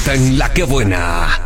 Ahorita en La Que Buena.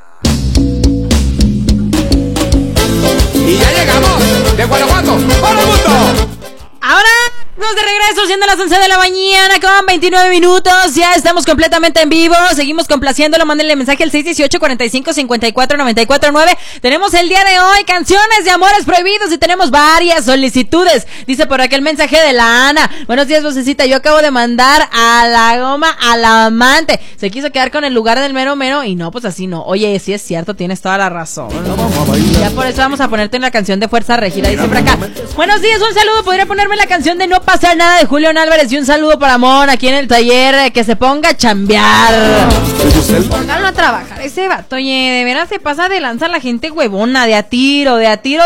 Y ya llegamos de Guanajuato para el mundo. Ahora estamos de regreso, siendo las 11 de la mañana con 29 minutos. Ya estamos completamente en vivo. Seguimos complaciéndolo. Mándenle mensaje al 618-45-54-94-9. Tenemos el día de hoy canciones de amores prohibidos y tenemos varias solicitudes. Dice por acá el mensaje de la Ana. Buenos días, vocecita. Yo acabo de mandar a la goma a la amante. Se quiso quedar con el lugar del mero mero y no, pues así no. Oye, sí es cierto, tienes toda la razón. Ya por eso vamos a ponerte en la canción de Fuerza Regida. Dice por acá. Buenos días, un saludo. ¿Podría ponerme la canción de No pasa nada de Julián Álvarez? Y un saludo para Mon aquí en el taller, que se ponga a chambear. Pónganlo a trabajar ese vato. Oye, de veras se pasa de lanza la gente huevona, de a tiro.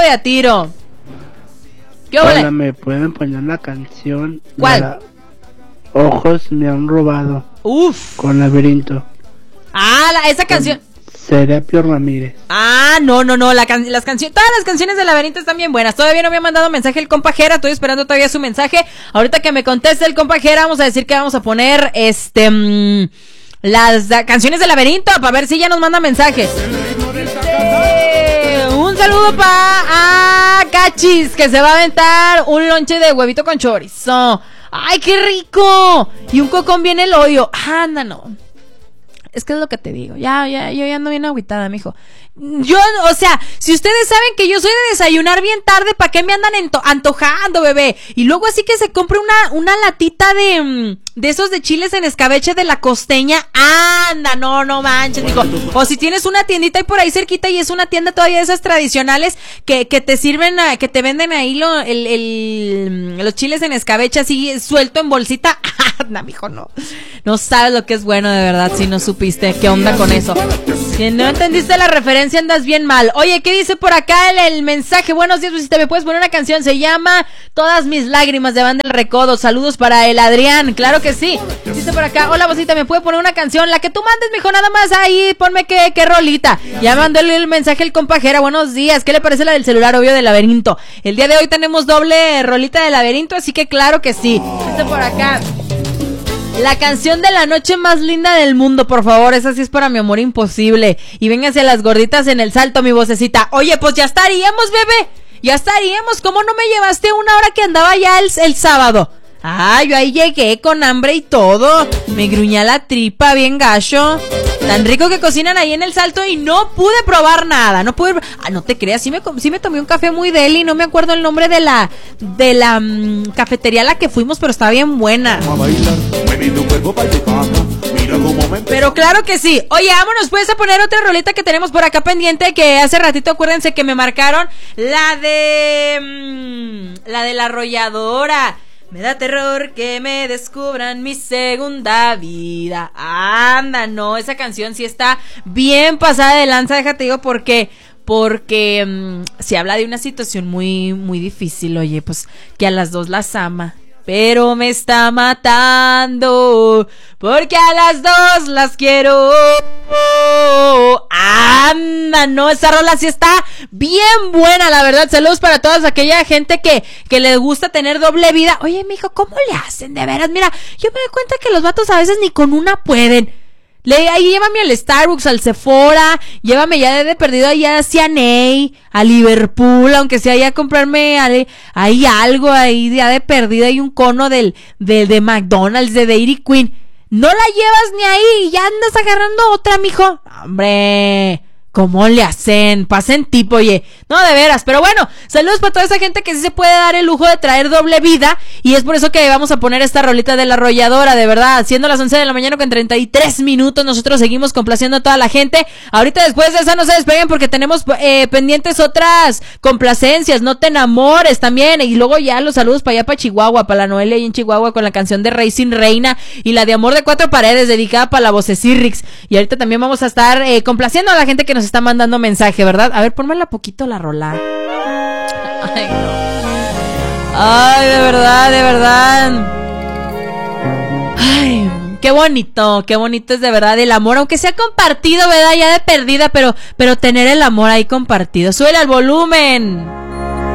¿Qué ole? Hola, ¿me pueden poner la canción? ¿Cuál? Ojos me han robado. Uf. Con Laberinto. Esa canción. Serapio Ramírez. No, las canciones, todas las canciones de Laberinto están bien buenas. Todavía no me ha mandado mensaje el compajera, estoy esperando todavía su mensaje. Ahorita que me conteste el compajera, vamos a decir que vamos a poner las canciones de Laberinto para ver si ya nos manda mensajes. Un saludo para Cachis, que se va a aventar un lonche de huevito con chorizo. ¡Ay, qué rico! Y un cocón bien el hoyo. Anda, no. Es que es lo que te digo. Yo ya ando bien agüitada, mijo. O sea, si ustedes saben que yo soy de desayunar bien tarde, ¿para qué me andan antojando, bebé? Y luego así que se compre una latita de esos de chiles en escabeche de la Costeña. Anda, no manches, digo. O si tienes una tiendita ahí por ahí cerquita y es una tienda todavía de esas tradicionales que te sirven, que te venden ahí los chiles en escabeche así suelto en bolsita. Anda, mijo, no sabes lo que es bueno, de verdad, si no supiste qué onda con eso. Si no entendiste la referencia, andas bien mal. Oye, ¿qué dice por acá el mensaje? Buenos días, si te me puedes poner una canción, se llama Todas mis lágrimas de Banda El Recodo. Saludos para el Adrián, claro que sí. Dice por acá, hola, vocita, ¿me puede poner una canción? La que tú mandes, mijo, nada más ahí, ponme qué rolita. Ya mandó el mensaje el compajera, buenos días. ¿Qué le parece la del celular, obvio, del Laberinto? El día de hoy tenemos doble rolita de Laberinto, así que claro que sí. Dice por acá, la canción de la noche más linda del mundo, por favor, esa sí es para mi amor imposible. Y vénganse a las gorditas en el salto, mi vocecita. Oye, pues ya estaríamos, bebé. Ya estaríamos. ¿Cómo no me llevaste una hora que andaba ya el sábado? Yo ahí llegué con hambre y todo. Me gruñía la tripa bien gacho. Tan rico que cocinan ahí en el salto y no pude probar nada. No te creas, sí me tomé un café muy deli. No me acuerdo el nombre de la cafetería a la que fuimos, pero está bien buena. Pero claro que sí. Oye, vámonos pues a poner otra rolita que tenemos por acá pendiente, que hace ratito acuérdense que me marcaron la de la arrolladora. Me da terror que me descubran mi segunda vida. Anda, no, esa canción sí está bien pasada de lanza, déjate digo porque se habla de una situación muy, muy difícil, oye, pues que a las dos las ama, pero me está matando porque a las dos las quiero. Anda, no, esa rola sí está bien buena, la verdad. Saludos para toda aquella gente que les gusta tener doble vida. Oye, mijo, ¿cómo le hacen? De veras, mira, yo me doy cuenta que los vatos a veces ni con una pueden. Ahí llévame al Starbucks, al Sephora, llévame ya de perdido allá hacia Ney, a Liverpool, aunque sea ya a comprarme ahí algo ahí ya de perdido, hay un cono de McDonald's, de Dairy Queen. No la llevas ni ahí y ya andas agarrando otra, mijo. Hombre, ¿cómo le hacen? Pasen tipo, oye. No, de veras, pero bueno, saludos para toda esa gente que sí se puede dar el lujo de traer doble vida. Y es por eso que vamos a poner esta rolita de la arrolladora, de verdad. Siendo las 11 de la mañana con 33 minutos, nosotros seguimos complaciendo a toda la gente. Ahorita después de esa no se despeguen porque tenemos pendientes otras complacencias. No te enamores también. Y luego ya los saludos para allá, para Chihuahua, para la Noelia ahí en Chihuahua con la canción de Racing Reina. Y la de Amor de Cuatro Paredes, dedicada para la vocecirrix. Y ahorita también vamos a estar complaciendo a la gente que nos está mandando mensaje, ¿verdad? A ver, pónmela poquito la rola. Ay, no. Ay, de verdad. Ay, qué bonito es de verdad el amor, aunque sea compartido, ¿verdad? Ya de perdida, pero tener el amor ahí compartido. Súbele al volumen.